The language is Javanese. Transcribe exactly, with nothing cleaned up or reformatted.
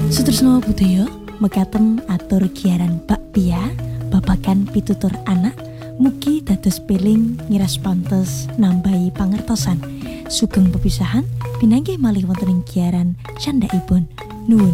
Sutresno budaya mekaten atur giaran bakpia babagan pitutur anak mugi dados peling ngiras pantes nambahi pangertosan sugeng pepisahan pinanggih malih wonten ing giaran candhaipun nuwun.